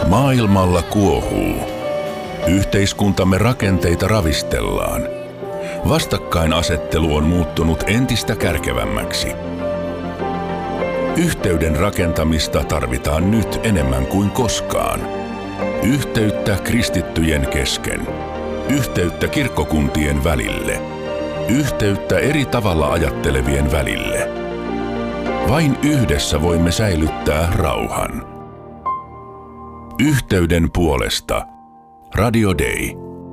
Maailmalla kuohuu. Yhteiskuntamme rakenteita ravistellaan. Vastakkainasettelu on muuttunut entistä kärkevämmäksi. Yhteyden rakentamista tarvitaan nyt enemmän kuin koskaan. Yhteyttä kristittyjen kesken. Yhteyttä kirkkokuntien välille. Yhteyttä eri tavalla ajattelevien välille. Vain yhdessä voimme säilyttää rauhan. Yhteyden puolesta. Radio Day.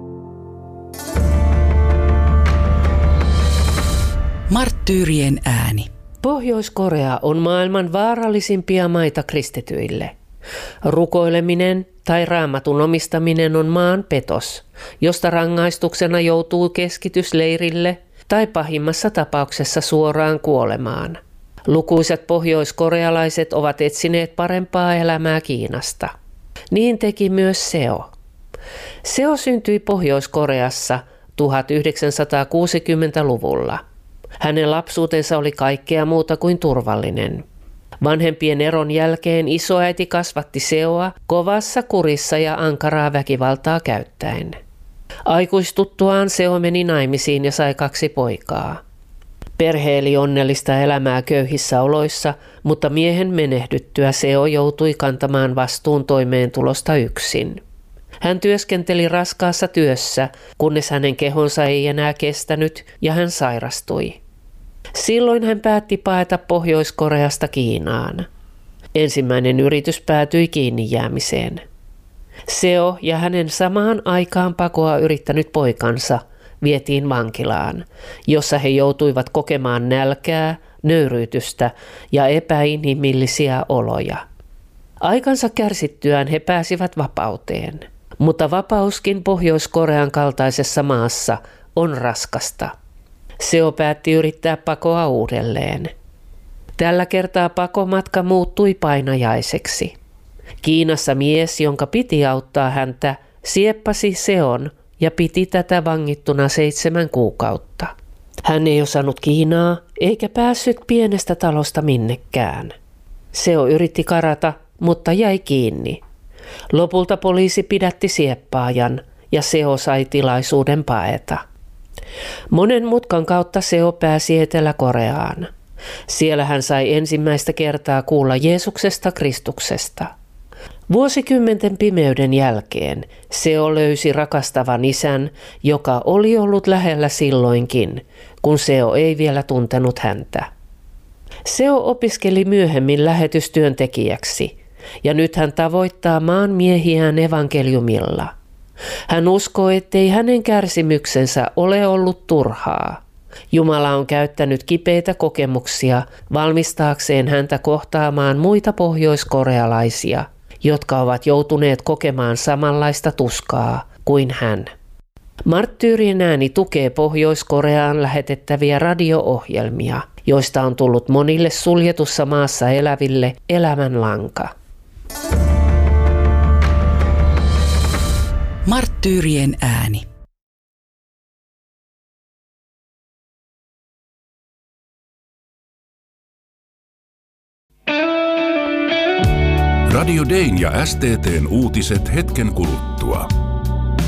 Marttyyrien ääni. Pohjois-Korea on maailman vaarallisimpia maita kristityille. Rukoileminen tai raamatun omistaminen on maan petos, josta rangaistuksena joutuu keskitysleirille tai pahimmassa tapauksessa suoraan kuolemaan. Lukuisat pohjoiskorealaiset ovat etsineet parempaa elämää Kiinasta. Niin teki myös Seo. Seo syntyi Pohjois-Koreassa 1960-luvulla. Hänen lapsuutensa oli kaikkea muuta kuin turvallinen. Vanhempien eron jälkeen isoäiti kasvatti Seoa kovassa kurissa ja ankaraa väkivaltaa käyttäen. Aikuistuttuaan Seo meni naimisiin ja sai 2 poikaa. Perhe eli onnellista elämää köyhissä oloissa, mutta miehen menehdyttyä Seo joutui kantamaan vastuun toimeentulosta yksin. Hän työskenteli raskaassa työssä, kunnes hänen kehonsa ei enää kestänyt ja hän sairastui. Silloin hän päätti paeta Pohjois-Koreasta Kiinaan. Ensimmäinen yritys päätyi kiinni jäämiseen. Seo ja hänen samaan aikaan pakoa yrittänyt poikansa vietiin vankilaan, jossa he joutuivat kokemaan nälkää, nöyryytystä ja epäinhimillisiä oloja. Aikansa kärsittyään he pääsivät vapauteen, mutta vapauskin Pohjois-Korean kaltaisessa maassa on raskasta. Seo päätti yrittää pakoa uudelleen. Tällä kertaa pakomatka muuttui painajaiseksi. Kiinassa mies, jonka piti auttaa häntä, sieppasi Seon ja piti tätä vangittuna 7 kuukautta. Hän ei osannut kiinaa eikä päässyt pienestä talosta minnekään. Seo yritti karata, mutta jäi kiinni. Lopulta poliisi pidätti sieppaajan ja Seo sai tilaisuuden paeta. Monen mutkan kautta Seo pääsi Etelä-Koreaan. Siellä hän sai ensimmäistä kertaa kuulla Jeesuksesta Kristuksesta. Vuosikymmenten pimeyden jälkeen Seo löysi rakastavan isän, joka oli ollut lähellä silloinkin, kun Seo ei vielä tuntenut häntä. Seo opiskeli myöhemmin lähetystyöntekijäksi ja nyt hän tavoittaa maan miehiään evankeliumilla. Hän uskoo, ettei hänen kärsimyksensä ole ollut turhaa. Jumala on käyttänyt kipeitä kokemuksia valmistaakseen häntä kohtaamaan muita pohjoiskorealaisia, jotka ovat joutuneet kokemaan samanlaista tuskaa kuin hän. Marttyyrien ääni tukee Pohjois-Koreaan lähetettäviä radio-ohjelmia, joista on tullut monille suljetussa maassa eläville elämänlanka. Marttyyrien ääni. Radio Dayn ja STT:n uutiset hetken kuluttua.